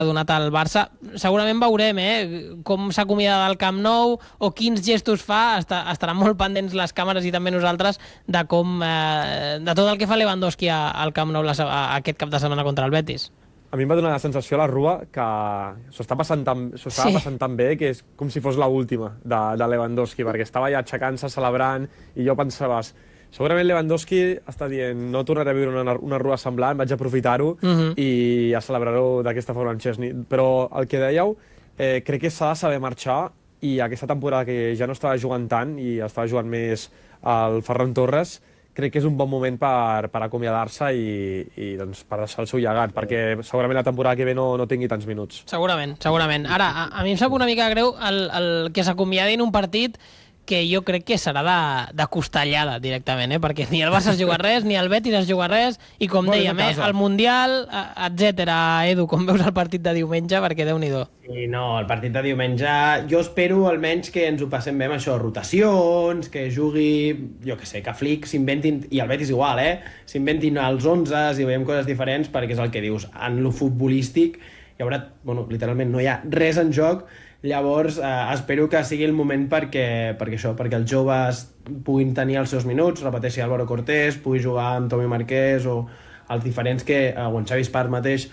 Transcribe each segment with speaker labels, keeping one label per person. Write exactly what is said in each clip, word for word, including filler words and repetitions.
Speaker 1: donat al Barça. Segurament veurem eh, com s'acomiada del Camp Nou o quins gestos fa. Està, estaran molt pendents les càmeres i també nosaltres de com eh, de tot el que fa Lewandowski al Camp Nou la, aquest cap de setmana contra el Betis.
Speaker 2: A mi em va donar la sensació a la Rua que s'ho està passant tan, s'ho estava sí. passant tan bé que és com si fos l'última de, de Lewandowski, perquè estava ja aixecant-se, celebrant, i jo pensava, segurament Lewandowski està dient no tornaré a viure una, una Rua semblant, vaig aprofitar-ho uh -huh. i a celebrar-ho d'aquesta forma amb Chesney. Però el que dèieu, eh, crec que s'ha de saber marxar, i aquesta temporada que ja no estava jugant tant i estava jugant més el Ferran Torres, crec que és un bon moment per, per acomiadar-se i, i doncs, per deixar el seu llegat, perquè segurament la temporada que ve no, no tingui tants minuts.
Speaker 1: Segurament, segurament. Ara, a, a mi em sap una mica greu el, el que s'acomiadi en un partit que jo crec que serà de, de costellada directament, eh? Perquè ni el Barça es juga res, ni el Betis es juga res, i com bueno, dèiem, eh? el Mundial, etcètera. Edu, com veus el partit de diumenge? Perquè Déu-n'hi-do.
Speaker 3: Sí, no, el partit de diumenge, jo espero almenys que ens ho passem bé amb això, rotacions, que jugui, jo què sé, que Flick s'inventin, i el Betis igual, eh? S'inventin els onzes i veiem coses diferents, perquè és el que dius, en lo futbolístic hi haurà, bueno, literalment no hi ha res en joc. Llavors, eh, espero que sigui el moment perquè, perquè això, perquè els joves puguin tenir els seus minuts, repeteixi Álvaro Cortés, pugui jugar amb Tomi Marquès o els diferents que, eh, o en Xavi Espart mateix,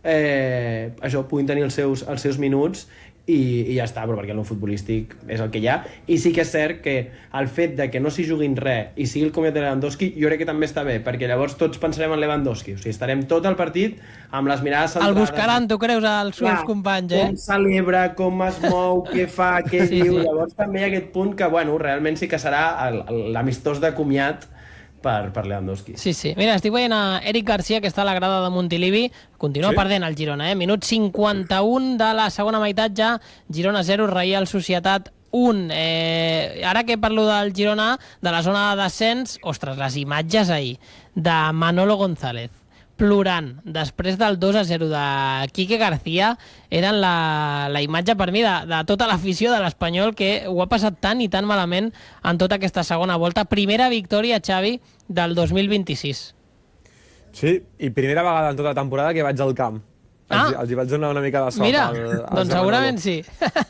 Speaker 3: eh, això, puguin tenir els seus, els seus minuts i, i ja està, però perquè el futbolístic és el que hi ha. I sí que és cert que el fet de que no s'hi juguin res i sigui el comiat de Lewandowski, jo crec que també està bé, perquè llavors tots pensarem en Lewandowski, o sigui, estarem tot el partit amb les mirades centrades.
Speaker 1: El buscaran, tu creus, els seus companys, eh?
Speaker 3: Com celebra, com es mou, què fa, què sí, diu. Sí. Llavors també hi ha aquest punt que, bueno, realment sí que serà l'amistós de comiat per, per Lewandowski.
Speaker 1: Sí, sí. Mira, estic veient a Eric Garcia, que està a la grada de Montilivi. Continua sí? perdent el Girona, eh? Minut cinquanta-un de la segona meitat ja. Girona zero, Reial Societat un. Eh, ara que parlo del Girona, de la zona de descens, ostres, les imatges ahir de Manolo González plorant després del dos a zero de Quique García eren la, la imatge per mi de, de tota l'afició de l'Espanyol, que ho ha passat tan i tan malament en tota aquesta segona volta. Primera victòria, Xavi, del dos mil vint-i-sis.
Speaker 2: Sí, i primera vegada en tota la temporada que vaig al camp.
Speaker 1: Ah.
Speaker 2: Els, els hi vaig donar una mica de sort.
Speaker 1: Mira,
Speaker 2: al, al
Speaker 1: doncs segurament sí.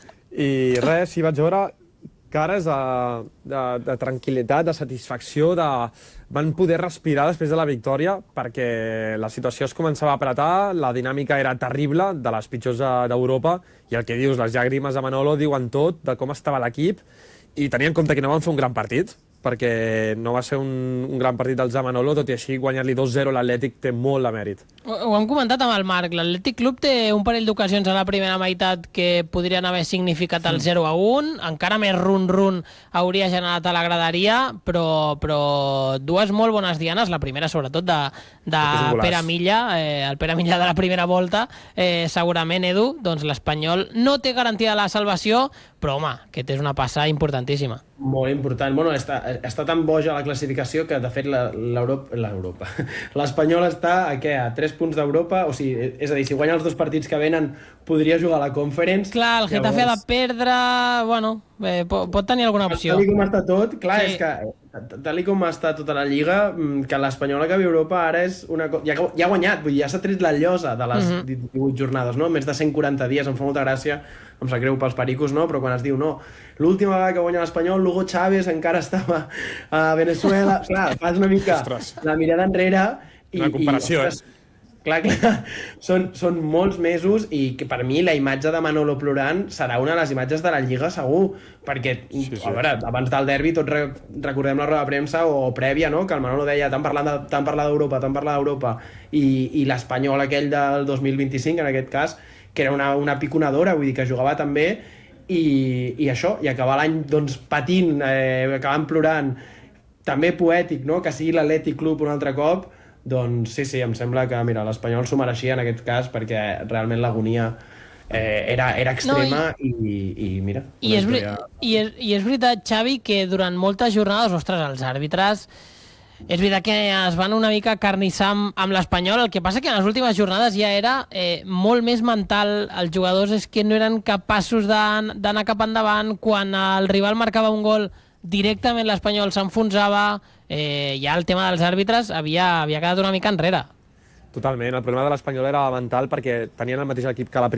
Speaker 2: I res, sí, vaig veure cares de, de, de tranquil·litat, de satisfacció, de... van poder respirar després de la victòria perquè la situació es començava a apretar, la dinàmica era terrible, de les pitjors d'Europa, i el que dius, les llàgrimes de Manolo diuen tot de com estava l'equip, i tenia en compte que no van fer un gran partit, perquè no va ser un, un gran partit dels de Manolo, tot i així guanyar-li dos zero a l'Atlètic té molt de mèrit.
Speaker 1: Ho, ho hem comentat amb el Marc, l'Atlètic Club té un parell d'ocasions a la primera meitat que podrien haver significat el zero a un, encara més run-run hauria generat a la graderia, però, però dues molt bones dianes, la primera sobretot de, de Pere Milla, eh, el Pere Milla de la primera volta, eh, segurament, Edu, doncs l'Espanyol no té garantida la salvació, però home, que és una passa importantíssima.
Speaker 3: Molt important. Bueno, està, està tan boja la classificació que, de fet, l'Europa... l'Espanyol està a què? A tres punts d'Europa? O sigui, és a dir, si guanya els dos partits que venen, podria jugar a la Conference.
Speaker 1: Clar, el Getafe llavors... ha de perdre... Bueno, eh, pot, pot tenir alguna opció.
Speaker 3: Tal com està tot, clar,
Speaker 1: sí.
Speaker 3: És que tal com està tota la Lliga, que l'Espanyol acabi a Europa ara és una cosa... Ja, ja ha guanyat, vull dir, ja s'ha tret la llosa de les uh-huh. divuit jornades, no? Més de cent quaranta dies, em fa molta gràcia, em sap greu pels pericos, no? Però quan es diu, no, l'última vegada que guanya l'Espanyol, Hugo Chávez encara estava a Venezuela... Clar, fas una mica Ostres. la mirada enrere... I,
Speaker 2: una comparació,
Speaker 3: i, ostres, eh? Clar, clar, són, són molts mesos i que per mi la imatge de Manolo plorant serà una de les imatges de la Lliga segur, perquè, sí, sí. a veure, abans del derbi tots re recordem la roda de premsa o prèvia, no?, que el Manolo deia tant parlar d'Europa, tant parlar d'Europa, i, i l'Espanyol aquell del dos mil vint-i-cinc, en aquest cas, que era una, una piconadora, vull dir, que jugava també, i, i això, i acabar l'any doncs, patint, eh, acabant plorant, també poètic, no?, que sigui l'Atlètic Club un altre cop. Doncs sí, sí, em sembla que mira, l'Espanyol s'ho mereixia en aquest cas perquè realment l'agonia eh, era, era extrema no, i, i, i mira...
Speaker 1: I és, historia... i, és, I és veritat, Xavi, que durant moltes jornades, ostres, els àrbitres... És veritat que es van una mica carnissar amb, amb l'Espanyol, el que passa que en les últimes jornades ja era eh, molt més mental, els jugadors és que no eren capaços d'anar cap endavant, quan el rival marcava un gol directament l'Espanyol s'enfonsava, eh, ja el tema dels àrbitres havia, havia quedat una mica enrere.
Speaker 2: Totalment, el problema de l'Espanyol era mental perquè tenien el mateix equip que la